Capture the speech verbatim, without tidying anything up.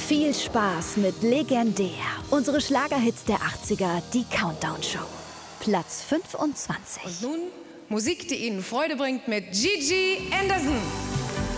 Viel Spaß mit Legendär. Unsere Schlagerhits der achtziger, die Countdown-Show. Platz fünfundzwanzig. Und nun Musik, die Ihnen Freude bringt mit Gigi Anderson.